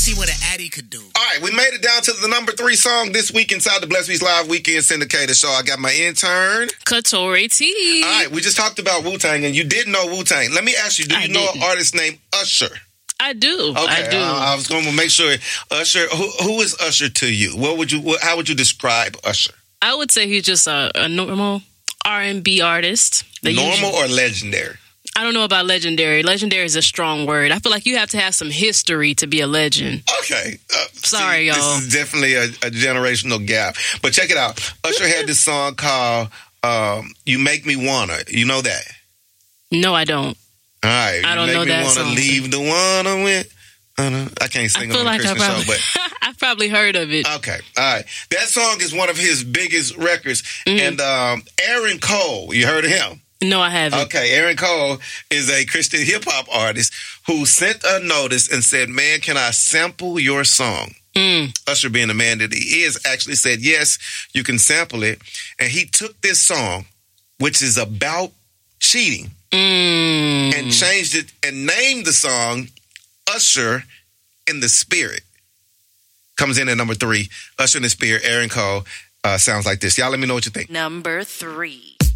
see what an Addy could do. All right, we made it down to the number 3 song this week inside the Blessed Beats Live Weekend Syndicated Show. I got my intern, Katori T. All right, we just talked about Wu-Tang, and you did know Wu-Tang. Let me ask you, do you know an artist named Usher? I do. Okay, I do. I was going to make sure. Usher, who is Usher to you? How would you describe Usher? I would say he's just a normal R&B artist. Normal or legendary? I don't know about legendary. Legendary is a strong word. I feel like you have to have some history to be a legend. Okay. Sorry, y'all. This is definitely a generational gap. But check it out. Usher had this song called You Make Me Wanna. You know that? No, I don't. All right. I don't know that song. You make me wanna leave the one I'm with. I can't sing on a Christmas show, but I've probably heard of it. Okay, all right. That song is one of his biggest records. And Aaron Cole, you heard of him? No, I haven't. Okay, Aaron Cole is a Christian hip-hop artist who sent a notice and said, man, can I sample your song? Usher, being the man that he is, actually said, yes, you can sample it. And he took this song, which is about cheating, and changed it and named the song Usher in the Spirit. Comes in at number 3. Usher in the Spirit, Aaron Cole. Sounds like this. Y'all let me know what you think. Number 3.